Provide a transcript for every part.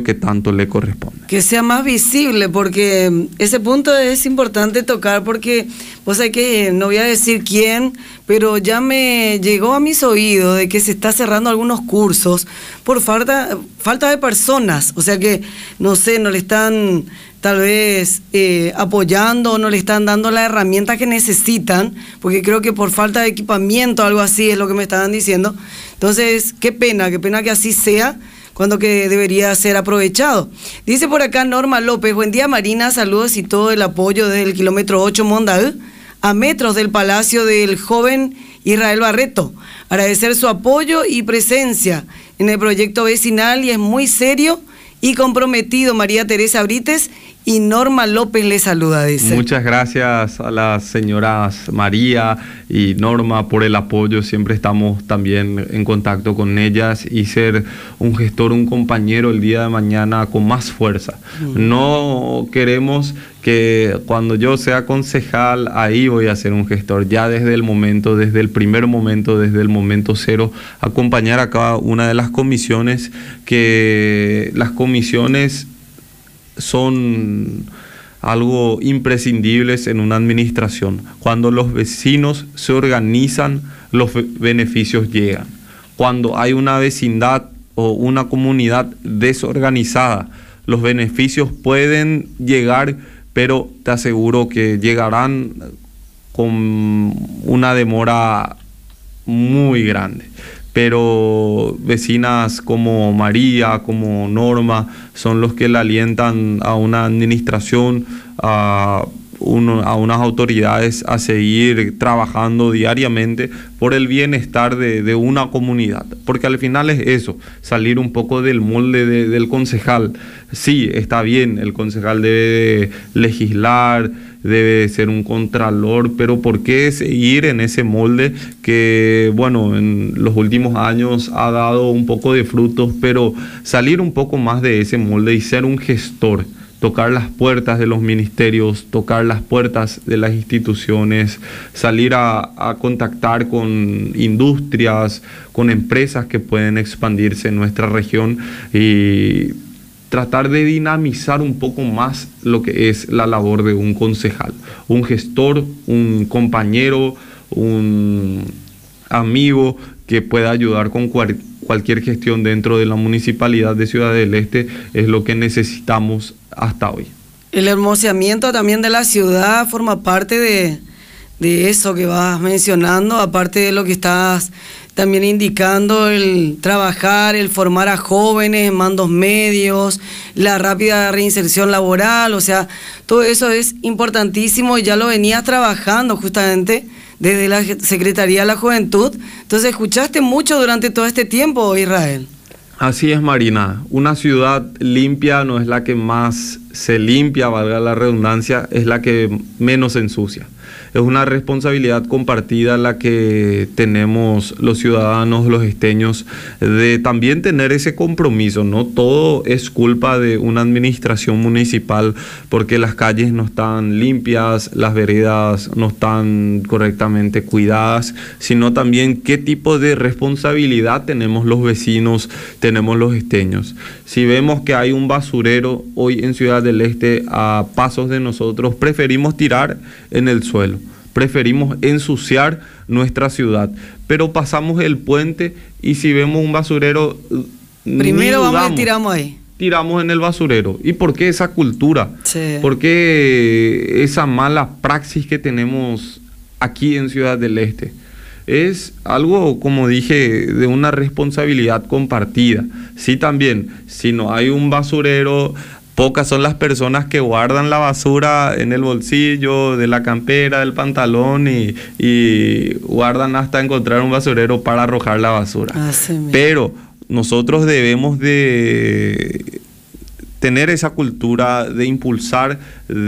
que tanto le corresponde. Que sea más visible, porque ese punto es importante tocar, porque vos sabés que no voy a decir quién, pero ya me llegó a mis oídos de que se está cerrando algunos cursos por falta de personas, o sea que, no sé, no le están tal vez apoyando, no le están dando la herramienta que necesitan, porque creo que por falta de equipamiento, algo así es lo que me estaban diciendo. Entonces, qué pena que así sea, cuando que debería ser aprovechado. Dice por acá Norma López: buen día Marina, saludos y todo el apoyo desde el kilómetro 8 Mondal, a metros del Palacio del joven Israel Barreto. Agradecer su apoyo y presencia en el proyecto vecinal, y es muy serio y comprometido. María Teresa Brites y Norma López le saluda, dice. Muchas gracias a las señoras María y Norma por el apoyo. Siempre estamos también en contacto con ellas, y ser un gestor, un compañero el día de mañana con más fuerza. No queremos que cuando yo sea concejal, ahí voy a ser un gestor. Ya desde el primer momento, desde el momento cero, acompañar a cada una de las comisiones, que las comisiones son algo imprescindibles en una administración. Cuando los vecinos se organizan, los beneficios llegan. Cuando hay una vecindad o una comunidad desorganizada, los beneficios pueden llegar, pero te aseguro que llegarán con una demora muy grande. Pero vecinas como María, como Norma, son los que le alientan a una administración, a unas autoridades a seguir trabajando diariamente por el bienestar de una comunidad. Porque al final es eso, salir un poco del molde del concejal. Sí, está bien, el concejal debe legislar, debe ser un contralor, pero ¿por qué seguir en ese molde que, bueno, en los últimos años ha dado un poco de frutos, pero salir un poco más de ese molde y ser un gestor? Tocar las puertas de los ministerios, tocar las puertas de las instituciones, salir a contactar con industrias, con empresas que pueden expandirse en nuestra región, y tratar de dinamizar un poco más lo que es la labor de un concejal, un gestor, un compañero, un amigo que pueda ayudar con cualquier gestión dentro de la municipalidad de Ciudad del Este. Es lo que necesitamos hasta hoy. El hermoseamiento también de la ciudad forma parte de eso que vas mencionando, aparte de lo que estás también indicando, el trabajar, el formar a jóvenes en mandos medios, la rápida reinserción laboral, o sea, todo eso es importantísimo, y ya lo venías trabajando justamente desde la Secretaría de la Juventud. Entonces, ¿escuchaste mucho durante todo este tiempo, Israel? Así es, Marina. Una ciudad limpia no es la que más se limpia, valga la redundancia, es la que menos se ensucia. Es una responsabilidad compartida la que tenemos los ciudadanos, los esteños, de también tener ese compromiso. No todo es culpa de una administración municipal, porque las calles no están limpias, las veredas no están correctamente cuidadas, sino también qué tipo de responsabilidad tenemos los vecinos, tenemos los esteños. Si vemos que hay un basurero hoy en Ciudad del Este a pasos de nosotros, preferimos tirar en el suelo. Preferimos ensuciar nuestra ciudad, pero pasamos el puente y si vemos un basurero, primero vamos y tiramos ahí. Tiramos en el basurero. ¿Y por qué esa cultura? Sí. ¿Por qué esa mala praxis que tenemos aquí en Ciudad del Este? Es algo, como dije, de una responsabilidad compartida. Sí, también, si no hay un basurero, pocas son las personas que guardan la basura en el bolsillo de la campera, del pantalón, y guardan hasta encontrar un basurero para arrojar la basura. Pero nosotros debemos de tener esa cultura de impulsar,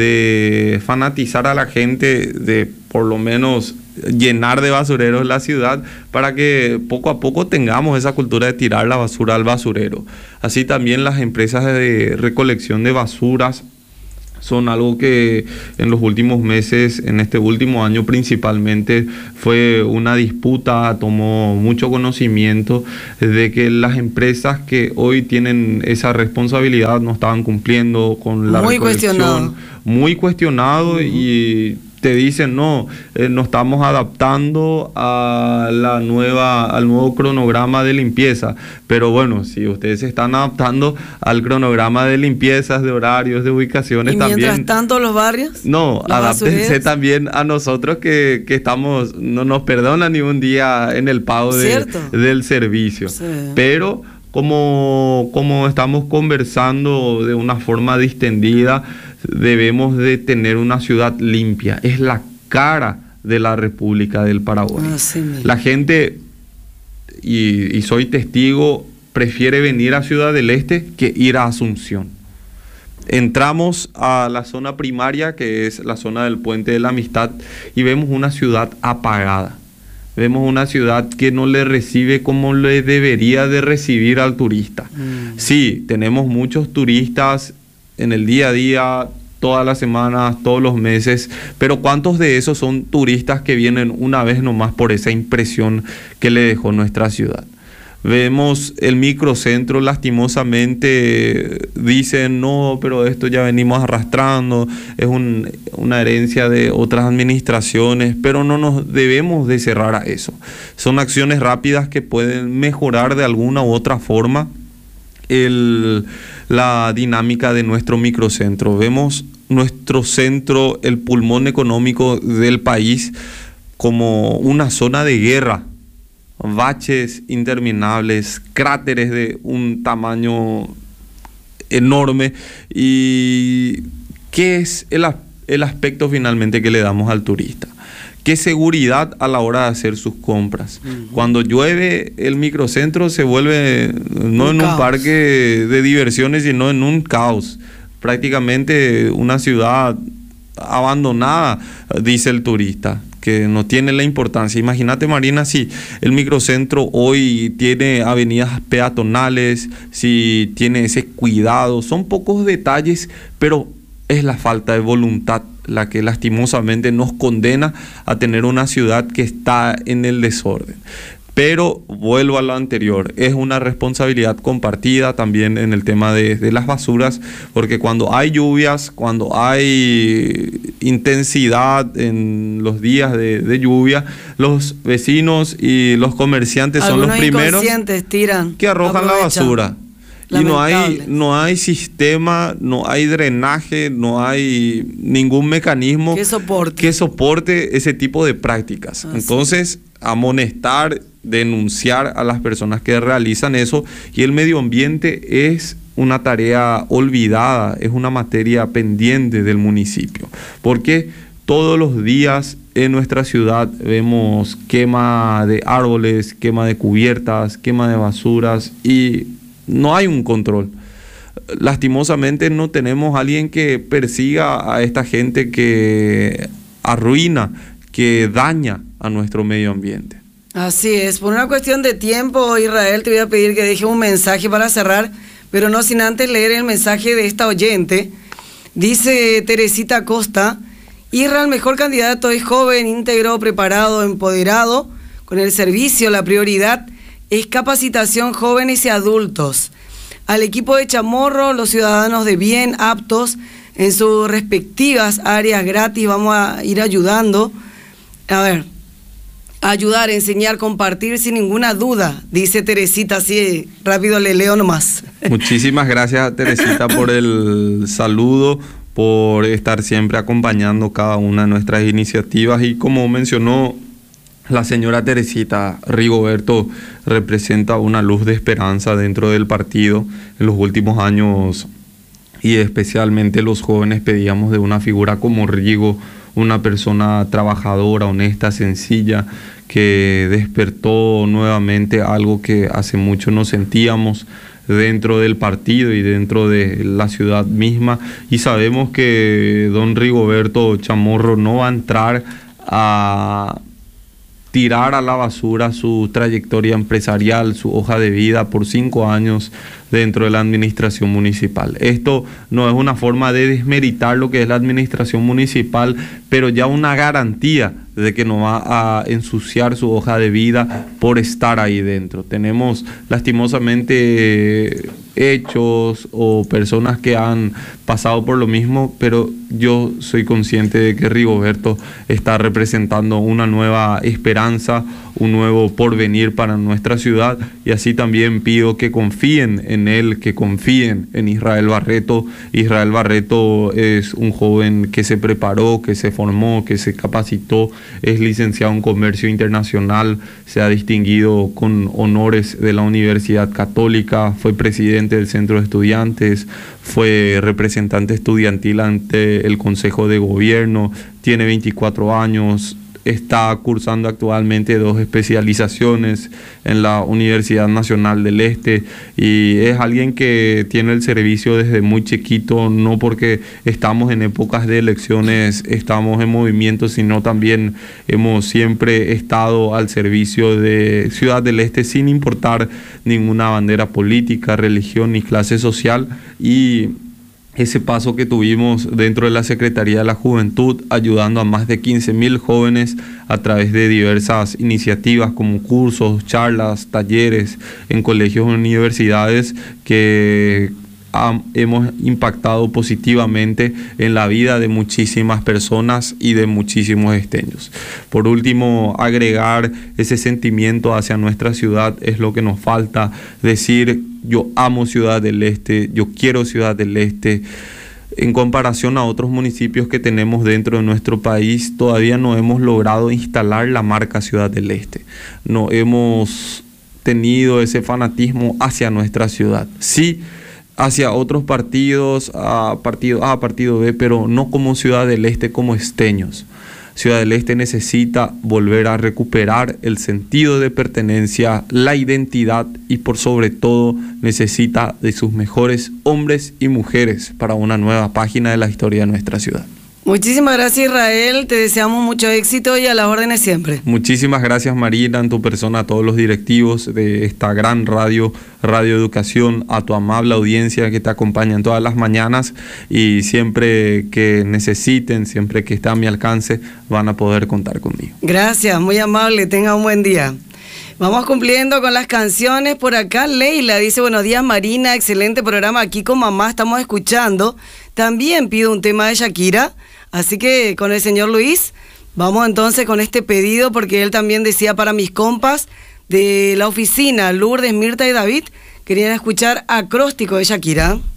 de fanatizar a la gente, de por lo menos llenar de basureros la ciudad, para que poco a poco tengamos esa cultura de tirar la basura al basurero. Así también las empresas de recolección de basuras son algo que en los últimos meses, en este último año principalmente, fue una disputa, tomó mucho conocimiento de que las empresas que hoy tienen esa responsabilidad no estaban cumpliendo con la recolección. Muy cuestionado. Y te dicen, no estamos adaptando a al nuevo cronograma de limpieza. Pero bueno, si ustedes se están adaptando al cronograma de limpiezas, de horarios, de ubicaciones, ¿y también... mientras tanto los barrios? No, adáptense también a nosotros que estamos, no nos perdonan ni un día en el pago del servicio. Sí. Pero como estamos conversando de una forma distendida, debemos de tener una ciudad limpia. Es la cara de la República del Paraguay. La gente, y soy testigo, prefiere venir a Ciudad del Este que ir a Asunción. Entramos a la zona primaria, que es la zona del Puente de la Amistad, y vemos una ciudad apagada. Vemos una ciudad que no le recibe como le debería de recibir al turista. Sí, tenemos muchos turistas en el día a día, todas las semanas, todos los meses, pero ¿cuántos de esos son turistas que vienen una vez nomás por esa impresión que le dejó nuestra ciudad? Vemos el microcentro, lastimosamente dicen, no, pero esto ya venimos arrastrando, es una herencia de otras administraciones, pero no nos debemos de cerrar a eso. Son acciones rápidas que pueden mejorar de alguna u otra forma la dinámica de nuestro microcentro. Vemos nuestro centro, el pulmón económico del país, como una zona de guerra. Baches interminables, cráteres de un tamaño enorme. ¿Y qué es el aspecto finalmente que le damos al turista? ¿Qué seguridad a la hora de hacer sus compras? Cuando llueve, el microcentro se vuelve no en un parque de diversiones, sino en un caos. Prácticamente una ciudad abandonada, dice el turista, que no tiene la importancia. Imagínate, Marina, si el microcentro hoy tiene avenidas peatonales, si tiene ese cuidado. Son pocos detalles, pero es la falta de voluntad la que lastimosamente nos condena a tener una ciudad que está en el desorden. Pero vuelvo a lo anterior, es una responsabilidad compartida también en el tema de las basuras, porque cuando hay lluvias, cuando hay intensidad en los días de lluvia, los vecinos y los comerciantes son los primeros que arrojan la basura. Y no hay sistema, no hay drenaje, no hay ningún mecanismo que soporte ese tipo de prácticas. Entonces, amonestar, denunciar a las personas que realizan eso. Y el medio ambiente es una tarea olvidada, es una materia pendiente del municipio, porque todos los días en nuestra ciudad vemos quema de árboles, quema de cubiertas, quema de basuras, y no hay un control. Lastimosamente no tenemos a alguien que persiga a esta gente que arruina, que daña a nuestro medio ambiente. Así es. Por una cuestión de tiempo, Israel, te voy a pedir que deje un mensaje para cerrar, pero no sin antes leer el mensaje de esta oyente. Dice Teresita Costa: Israel, mejor candidato, es joven, íntegro, preparado, empoderado, con el servicio, la prioridad es capacitación jóvenes y adultos. Al equipo de Chamorro, los ciudadanos de bien, aptos en sus respectivas áreas gratis, vamos a ir ayudando. Ayudar, enseñar, compartir sin ninguna duda, dice Teresita, así rápido le leo nomás. Muchísimas gracias, Teresita, por el saludo, por estar siempre acompañando cada una de nuestras iniciativas. Y como mencionó la señora Teresita, Rigoberto representa una luz de esperanza dentro del partido. En los últimos años, y especialmente los jóvenes, pedíamos de una figura como Rigo, una persona trabajadora, honesta, sencilla, que despertó nuevamente algo que hace mucho no sentíamos dentro del partido y dentro de la ciudad misma. Y sabemos que don Rigoberto Chamorro no va a entrar a tirar a la basura su trayectoria empresarial, su hoja de vida por 5 años dentro de la administración municipal. Esto no es una forma de desmeritar lo que es la administración municipal, pero ya una garantía de que no va a ensuciar su hoja de vida por estar ahí dentro. Tenemos lastimosamente hechos o personas que han pasado por lo mismo, pero yo soy consciente de que Rigoberto está representando una nueva esperanza, un nuevo porvenir para nuestra ciudad, y así también pido que confíen en él, que confíen en Israel Barreto. Israel Barreto es un joven que se preparó, que se formó, que se capacitó, es licenciado en Comercio Internacional, se ha distinguido con honores de la Universidad Católica, fue presidente del Centro de Estudiantes, fue representante estudiantil ante el Consejo de Gobierno, tiene 24 años, está cursando actualmente 2 especializaciones en la Universidad Nacional del Este, y es alguien que tiene el servicio desde muy chiquito, no porque estamos en épocas de elecciones, estamos en movimiento, sino también hemos siempre estado al servicio de Ciudad del Este sin importar ninguna bandera política, religión ni clase social. Y ese paso que tuvimos dentro de la Secretaría de la Juventud, ayudando a más de 15.000 jóvenes a través de diversas iniciativas como cursos, charlas, talleres en colegios y universidades, que hemos impactado positivamente en la vida de muchísimas personas y de muchísimos esteños. Por último, agregar ese sentimiento hacia nuestra ciudad es lo que nos falta, decir: yo amo Ciudad del Este, yo quiero Ciudad del Este. En comparación a otros municipios que tenemos dentro de nuestro país, todavía no hemos logrado instalar la marca Ciudad del Este. No hemos tenido ese fanatismo hacia nuestra ciudad. Sí, hacia otros partidos, a partido A, partido B, pero no como Ciudad del Este, como esteños. Ciudad del Este necesita volver a recuperar el sentido de pertenencia, la identidad, y por sobre todo necesita de sus mejores hombres y mujeres para una nueva página de la historia de nuestra ciudad. Muchísimas gracias, Israel, te deseamos mucho éxito y a las órdenes siempre. Muchísimas gracias, Marina, en tu persona, a todos los directivos de esta gran Radio Educación, a tu amable audiencia que te acompaña en todas las mañanas, y siempre que necesiten, siempre que esté a mi alcance, van a poder contar conmigo. Gracias, muy amable, tenga un buen día. Vamos cumpliendo con las canciones. Por acá Leila dice: buenos días, Marina, excelente programa aquí con mamá, estamos escuchando. También pido un tema de Shakira, así que con el señor Luis vamos entonces con este pedido, porque él también decía: para mis compas de la oficina, Lourdes, Mirta y David, querían escuchar Acróstico de Shakira.